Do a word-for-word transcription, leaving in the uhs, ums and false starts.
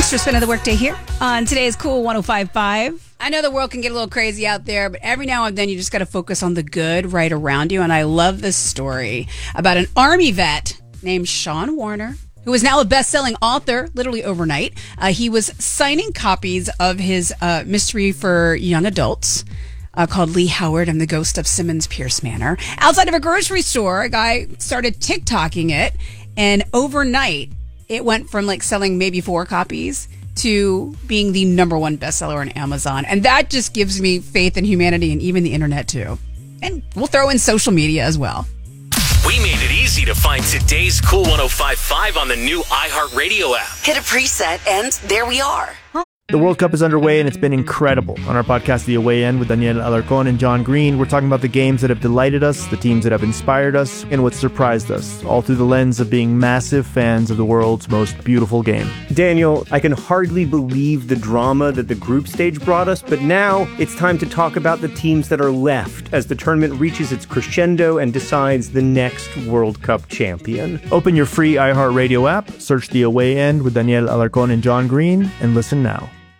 Extra spin of the workday here on today's Cool one oh five point five. I know the world can get a little crazy out there, but every now and then you just got to focus on the good right around you. And I love this story about an Army vet named Sean Warner, who is now a best-selling author, literally overnight. Uh, he was signing copies of his uh, mystery for young adults uh, called Lee Howard and the Ghost of Simmons Pierce Manor. Outside of a grocery store, a guy started TikToking it, and overnight, it went from like selling maybe four copies to being the number one bestseller on Amazon. And that just gives me faith in humanity and even the internet too. And we'll throw in social media as well. We made it easy to find today's Cool one oh five point five on the new iHeartRadio app. Hit a preset and there we are. The World Cup is underway and it's been incredible. On our podcast, The Away End, with Daniel Alarcon and John Green, we're talking about the games that have delighted us, the teams that have inspired us, and what surprised us, all through the lens of being massive fans of the world's most beautiful game. Daniel, I can hardly believe the drama that the group stage brought us, but now it's time to talk about the teams that are left as the tournament reaches its crescendo and decides the next World Cup champion. Open your free iHeartRadio app, search The Away End with Daniel Alarcon and John Green, and listen now.